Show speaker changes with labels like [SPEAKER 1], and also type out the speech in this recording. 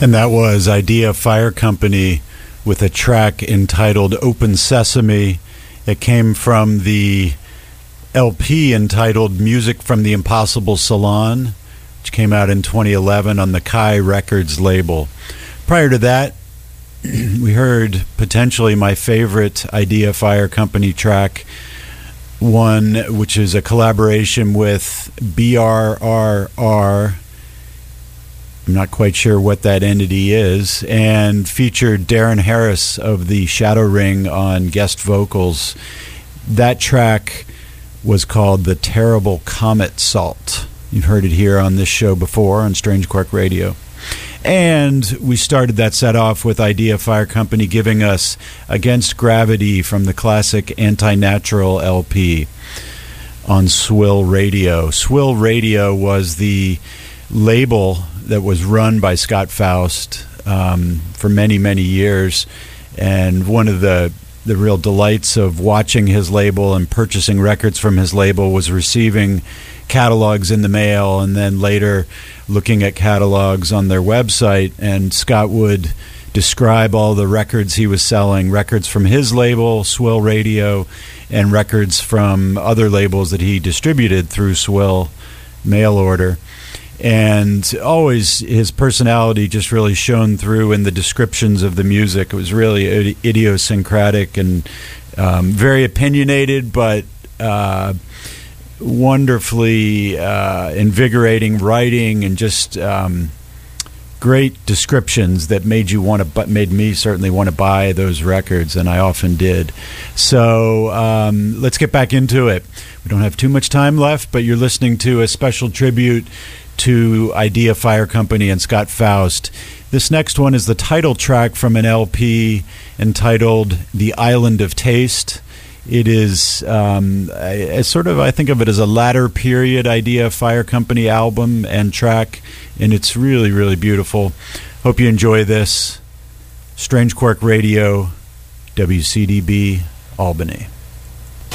[SPEAKER 1] And that was Idea Fire Company with a track entitled Open Sesame. It came from the LP entitled Music from the Impossible Salon, which came out in 2011 on the Kai Records label. Prior to that, we heard potentially my favorite Idea Fire Company track, one which is a collaboration with BRRR. I'm not quite sure what that entity is, and featured Darren Harris of the Shadow Ring on guest vocals. That track was called The Terrible Comet Salt. You've heard it here on this show before on Strange Quark Radio. And we started that set off with Idea Fire Company giving us Against Gravity from the classic Anti-Natural LP on Swill Radio. Swill Radio was the label that was run by Scott Faust for many, many years. And one of the real delights of watching his label and purchasing records from his label was receiving catalogs in the mail and then later looking at catalogs on their website. And Scott would describe all the records he was selling, records from his label, Swill Radio, and records from other labels that he distributed through Swill mail order. And always his personality just really shone through in the descriptions of the music. It was really idiosyncratic and very opinionated, but wonderfully invigorating writing and just great descriptions that made me certainly want to buy those records, and I often did. So let's get back into it. We don't have too much time left, but you're listening to a special tribute to Idea Fire Company and Scott Faust. This next one is the title track from an LP entitled The Island of Taste. It is I think of it as a latter period Idea Fire Company album and track, and it's really, really beautiful. Hope you enjoy this. Strange Quark Radio, WCDB, Albany.